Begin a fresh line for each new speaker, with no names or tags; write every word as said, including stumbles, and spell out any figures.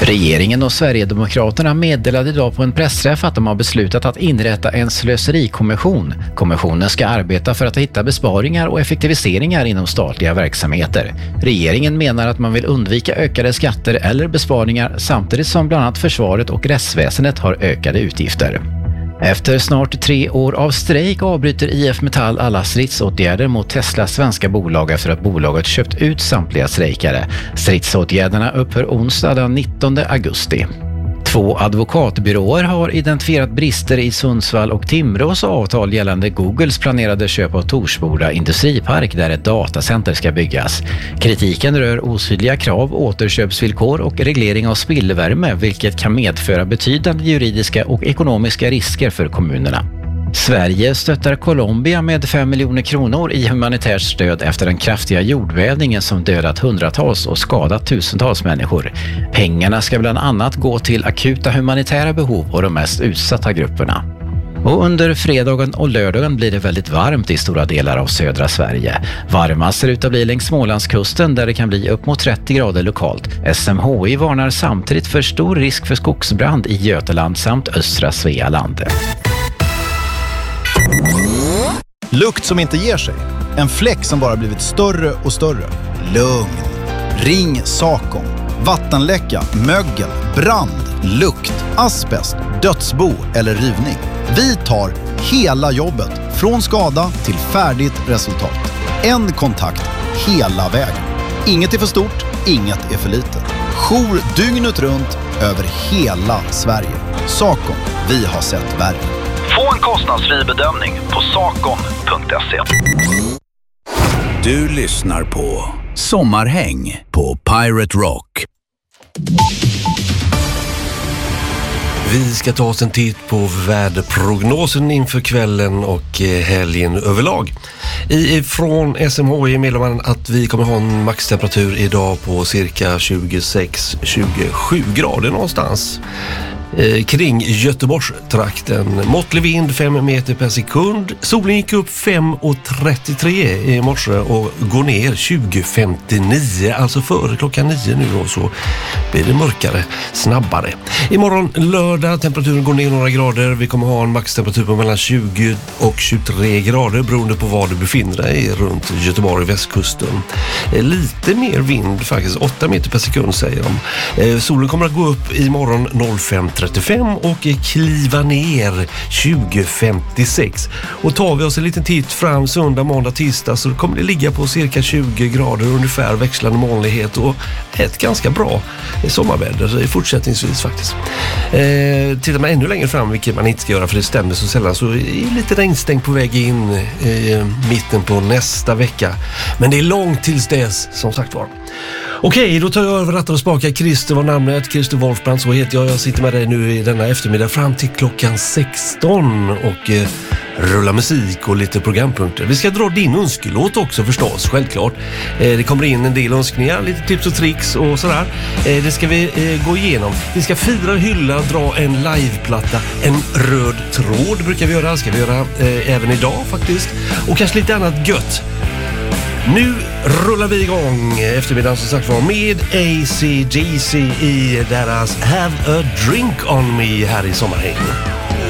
Regeringen och Sverigedemokraterna meddelade idag på en pressträff att de har beslutat att inrätta en slöserikommission. Kommissionen ska arbeta för att hitta besparingar och effektiviseringar inom statliga verksamheter. Regeringen menar att man vill undvika ökade skatter eller besparingar samtidigt som bland annat försvaret och rättsväsendet har ökade utgifter. Efter snart tre år av strejk avbryter I F Metall alla stridsåtgärder mot Teslas svenska bolag efter att bolaget köpt ut samtliga strejkare. Stridsåtgärderna upphör onsdag den nittonde augusti. Två advokatbyråer har identifierat brister i Sundsvall och Timrås avtal gällande Googles planerade köp av Torsboda industripark där ett datacenter ska byggas. Kritiken rör osynliga krav, återköpsvillkor och reglering av spillvärme, vilket kan medföra betydande juridiska och ekonomiska risker för kommunerna. Sverige stöttar Colombia med fem miljoner kronor i humanitärt stöd efter den kraftiga jordbävningen som dödat hundratals och skadat tusentals människor. Pengarna ska bland annat gå till akuta humanitära behov och de mest utsatta grupperna. Och under fredagen och lördagen blir det väldigt varmt i stora delar av södra Sverige. Varmast ser ut att bli längs Smålandskusten där det kan bli upp mot trettio grader lokalt. S M H I varnar samtidigt för stor risk för skogsbrand i Götaland samt östra Svealand.
Lukt som inte ger sig. En fläck som bara blivit större och större. Lugn. Ring Sakon. Vattenläcka, mögel, brand, lukt, asbest, dödsbo eller rivning. Vi tar hela jobbet från skada till färdigt resultat. En kontakt hela vägen. Inget är för stort, inget är för litet. Jour dygnet runt över hela Sverige. Sakon, vi har sett värre.
Få en kostnadsfri bedömning på sakon punkt se.
Du lyssnar på Sommarhäng på Pirate Rock.
Vi ska ta oss en titt på väderprognosen inför kvällen och helgen överlag. Ifrån S M H I meddelar man att vi kommer ha en maxtemperatur idag på cirka tjugosex till tjugosju grader någonstans. Eh, kring Göteborgstrakten. Måttlig vind fem meter per sekund. Solen gick upp fem trettiotre i morse och går ner tjugo femtionio. Alltså före klockan nio nu då, så blir det mörkare snabbare. Imorgon lördag temperaturen går ner några grader. Vi kommer ha en maxtemperatur på mellan tjugo och tjugotre grader beroende på var du befinner dig runt Göteborg och västkusten. Eh, lite mer vind faktiskt. åtta meter per sekund säger de. Eh, solen kommer att gå upp imorgon noll fem trettiofem och kliva ner tjugo femtiosex. Och tar vi oss en liten titt fram söndag, måndag, tisdag så kommer det ligga på cirka tjugo grader ungefär, växlande molnighet och ett ganska bra sommarväder fortsättningsvis faktiskt. Eh, tittar man ännu längre fram, vilket man inte ska göra för det stämmer så sällan, så är lite regnstäng på väg in i eh, mitten på nästa vecka. Men det är långt tills dess som sagt var. Okej, då tar jag över rattar och spakar. Christer var namnet, Christer Wolfbrand, så heter jag. Jag sitter med dig nu i denna eftermiddag fram till klockan sexton och eh, rullar musik och lite programpunkter. Vi ska dra din önskelåt också förstås, självklart. Eh, det kommer in en del önskningar, lite tips och tricks och sådär. Eh, det ska vi eh, gå igenom. Vi ska fira, hylla, dra en liveplatta, en röd tråd brukar vi göra. Ska vi göra eh, även idag faktiskt. Och kanske lite annat gött. Nu rullar vi igång eftermiddagen som sagt var med A C D C i deras Have a Drink on Me här i Sommarhäng.